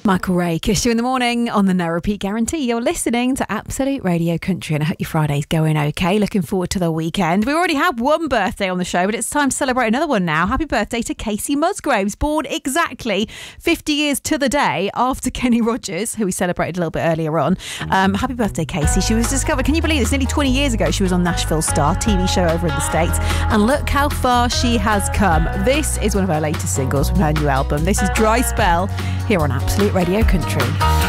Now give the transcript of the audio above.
Michael Ray, Kiss You in the Morning on the No Repeat Guarantee. You're listening to Absolute Radio Country, and I hope your Friday's going okay. Looking forward to the weekend. We already had one birthday on the show, but it's time to celebrate another one now. Happy birthday to Casey Musgraves, born exactly 50 years to the day after Kenny Rogers, who we celebrated a little bit earlier on. Happy birthday, Casey. She was discovered, can you believe this, nearly 20 years ago. She was on Nashville Star, TV show over in the States, and look how far she has come. This is one of her latest singles from her new album. This is Dry Spell here on Absolute Radio Country.